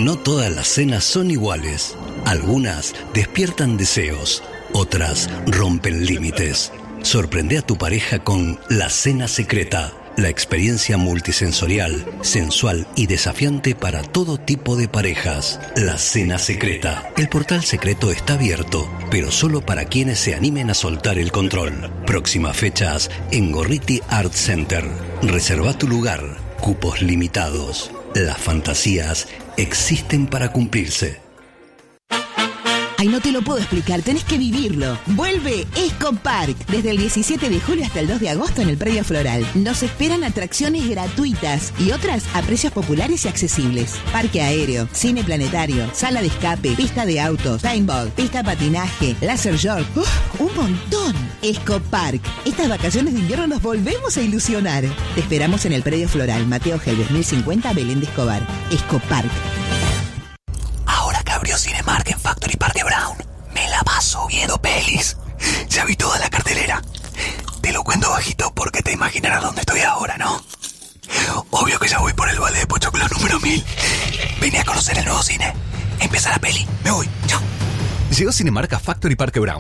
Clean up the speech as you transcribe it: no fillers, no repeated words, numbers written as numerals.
No todas las cenas son iguales. Algunas despiertan deseos, otras rompen límites. Sorprende a tu pareja con La Cena Secreta, la experiencia multisensorial, sensual y desafiante para todo tipo de parejas. La Cena Secreta. El portal secreto está abierto, pero solo para quienes se animen a soltar el control. Próximas fechas en Gorriti Art Center. Reserva tu lugar. Cupos limitados. Las fantasías existen para cumplirse. Ay, no te lo puedo explicar, tenés que vivirlo. Vuelve Esco Park, desde el 17 de julio hasta el 2 de agosto en el Predio Floral. Nos esperan atracciones gratuitas y otras a precios populares y accesibles. Parque aéreo, cine planetario, sala de escape, pista de autos, paintball, pista de patinaje, laser short. ¡Un montón! Esco Park. Estas vacaciones de invierno nos volvemos a ilusionar. Te esperamos en el Predio Floral, Mateo Helves, 1050, Belén de Escobar. Esco Park. Ahora que abrió Cinemark en Factory Parque Brown, me la paso viendo pelis. Ya vi toda la cartelera. Te lo cuento bajito porque te imaginarás dónde estoy ahora, ¿no? Obvio que ya voy por el balde de Pochoclo número 1000. Vine a conocer el nuevo cine. Empieza la peli. Me voy. Chao. Llegó Cinemark a Factory Parque Brown.